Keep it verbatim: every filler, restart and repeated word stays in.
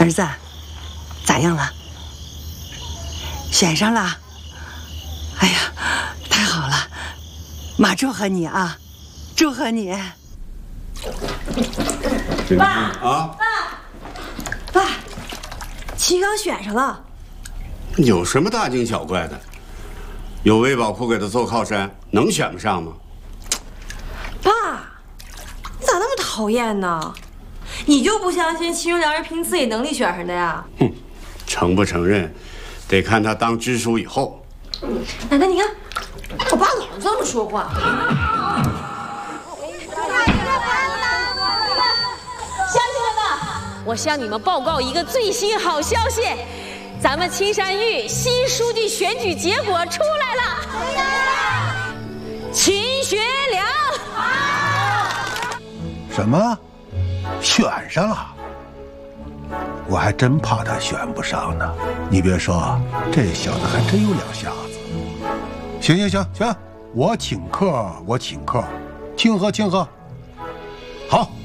儿子，咋样了？选上了？哎呀，太好了！妈祝贺你啊，祝贺你！ 爸啊， 爸，爸，齐刚选上了。 有什么大惊小怪的？有卫保库给他做靠山，能选不上吗？ 爸，你咋那么讨厌呢？你就不相信齐荣良是凭自己能力选上的呀？ 哼，承不承认，得看他当支书以后。 奶奶，你看，我爸老是这么说话。 乡亲们们，我向你们报告一个最新好消息，咱们青山峪新书记选举结果出来了，秦学良。 什么？选上了？我还真怕他选不上呢。你别说，这小子还真有两下子。行行行行，我请客，我请客，庆贺庆贺。好。